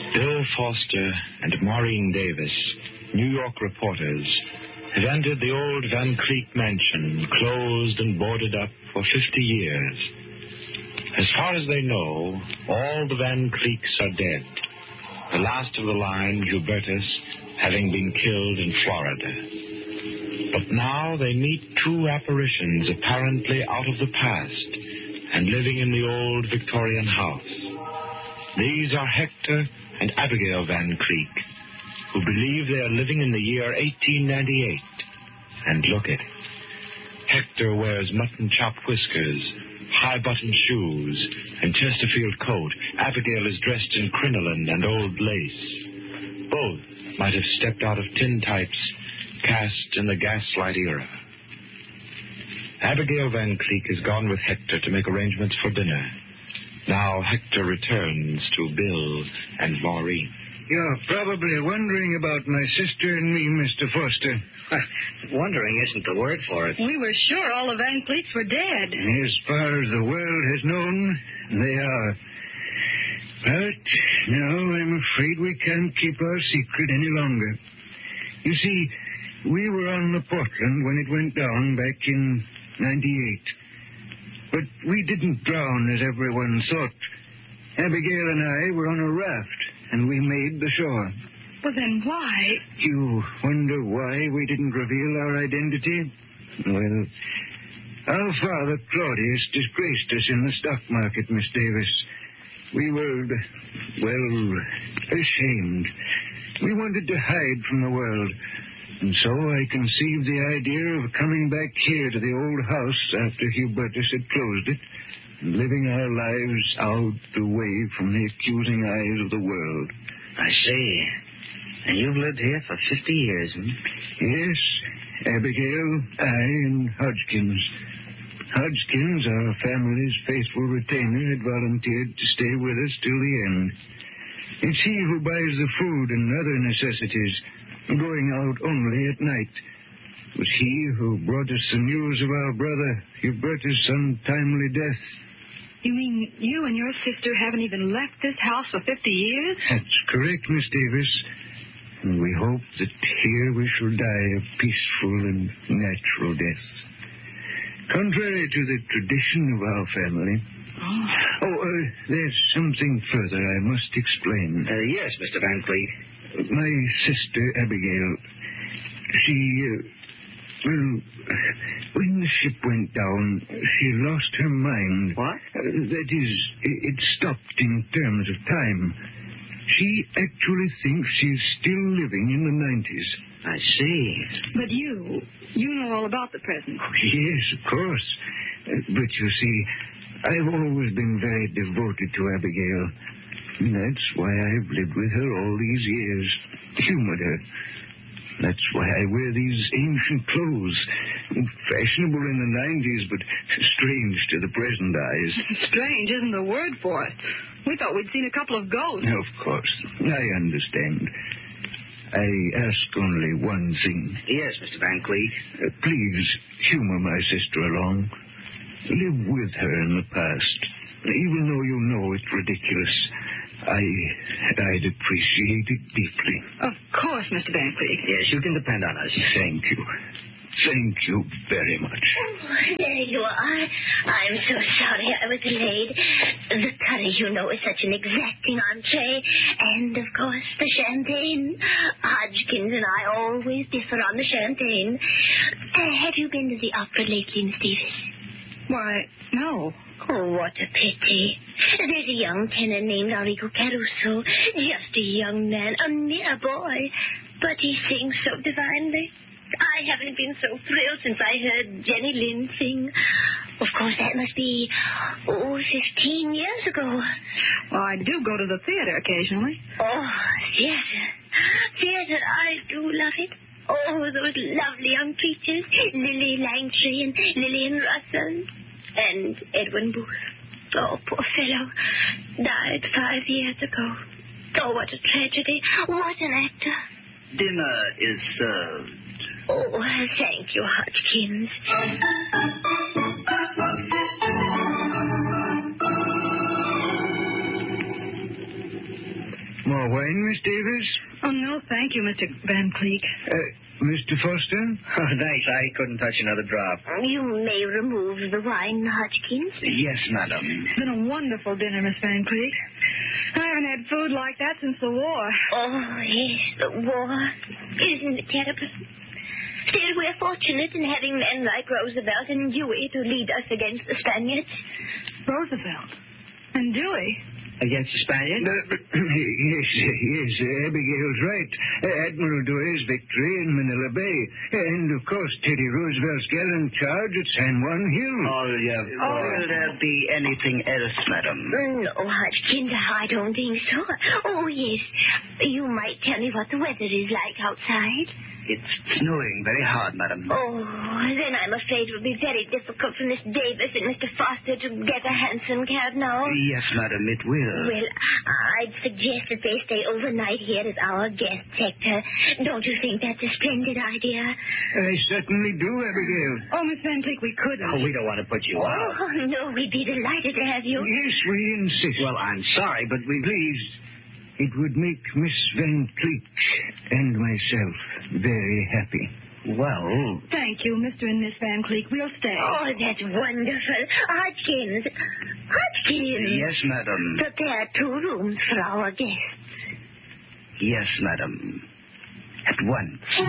Bill Foster and Maureen Davis, New York reporters, have entered the old Van Cleek mansion, closed and boarded up for 50 years. As far as they know, all the Van Cleeks are dead. The last of the line, Hubertus, having been killed in Florida. But now they meet two apparitions apparently out of the past and living in the old Victorian house. These are Hector and Abigail Van Cleek, who believe they are living in the year 1898. And look it. Hector wears mutton-chop whiskers, high-button shoes, and Chesterfield coat. Abigail is dressed in crinoline and old lace. Both might have stepped out of tintypes cast in the gaslight era. Abigail Van Cleek has gone with Hector to make arrangements for dinner. Now Hector returns to Bill and Maureen. You're probably wondering about my sister and me, Mr. Foster. Wondering isn't the word for it. We were sure all the Van Cleeks were dead. As far as the world has known, they are. But now I'm afraid we can't keep our secret any longer. You see, we were on the Portland when it went down back in 98. But we didn't drown as everyone thought. Abigail and I were on a raft, and we made the shore. Well, then why? You wonder why we didn't reveal our identity? Well, our father, Claudius, disgraced us in the stock market, Miss Davis. We were, well, ashamed. We wanted to hide from the world. And so I conceived the idea of coming back here to the old house after Hubertus had closed it, and living our lives out away from the accusing eyes of the world. I see. And you've lived here for 50 years, hmm? Yes, Abigail, I, and Hodgkins. Hodgkins, our family's faithful retainer, had volunteered to stay with us till the end. It's he who buys the food and other necessities, going out only at night. It was he who brought us the news of our brother Hubertus' untimely death. You mean you and your sister haven't even left this house for 50 years? That's correct, Miss Davis. And we hope that here we shall die a peaceful and natural death. Contrary to the tradition of our family. There's something further I must explain. Yes, Mr. Van Cleek. My sister, Abigail, when the ship went down, she lost her mind. What? That is, it stopped in terms of time. She actually thinks she's still living in the 90s. I see. But you know all about the present. Yes, of course. But you see, I've always been very devoted to Abigail. That's why I've lived with her all these years, humored her. That's why I wear these ancient clothes, fashionable in the 90s, but strange to the present eyes. Strange isn't the word for it. We thought we'd seen a couple of ghosts. Of course, I understand. I ask only one thing. Yes, Mr. Van Cleek. Please humor my sister along. Live with her in the past. Even though you know it's ridiculous, I'd appreciate it deeply. Of course, Mr. Van Cleek. Yes, you can depend on us. Thank you. Thank you very much. Oh, there you are. I'm so sorry I was delayed. The curry, you know, is such an exacting entree. And, of course, the champagne. Hodgkins and I always differ on the champagne. Have you been to the opera lately, Miss Davis? Why, no. Oh, what a pity. There's a young tenor named Enrico Caruso. Just a young man, a mere boy. But he sings so divinely. I haven't been so thrilled since I heard Jenny Lind sing. Of course, that must be, 15 years ago. Well, I do go to the theater occasionally. Oh, theater. Theater, I do love it. Oh, those lovely young creatures. Lily Langtry and Lillian Russell. And Edwin Booth. Oh, poor fellow. Died 5 years ago. Oh, what a tragedy. What an actor. Dinner is served. Oh, thank you, Hodgkins. more wine, Miss Davis? Oh, no, thank you, Mr. Van Cleek. Mr. Foster? Oh, thanks. I couldn't touch another drop. You may remove the wine, Hodgkins. Yes, madam. It's been a wonderful dinner, Miss Van Cleek. I haven't had food like that since the war. Oh, yes, the war. Isn't it terrible? Still, we're fortunate in having men like Roosevelt and Dewey to lead us against the Spaniards. Roosevelt. And Dewey. Against the Spaniards? Yes, Abigail's right. Admiral Dewey's victory in Manila Bay. And, of course, Teddy Roosevelt's gallant charge at San Juan Hill. Will there be anything else, madam? No, Hodgkins, I don't think so. Oh, yes. You might tell me what the weather is like outside. It's snowing very hard, madam. Oh, then I'm afraid it will be very difficult for Miss Davis and Mr. Foster to get a hansom cab now. Yes, madam, it will. Well, I'd suggest that they stay overnight here at our guest sector. Don't you think that's a splendid idea? I certainly do, Abigail. Oh, Miss Van Cleek, we couldn't. Oh, we don't want to put you out. Oh, no, we'd be delighted to have you. Yes, we insist. Well, I'm sorry, but we... Please, it would make Miss Van Cleek and myself very happy. Well... Thank you, Mr. and Miss Van Cleek. We'll stay. Oh, that's wonderful. Hodgkins. Yes, madam. Prepare 2 rooms for our guests. Yes, madam. At once.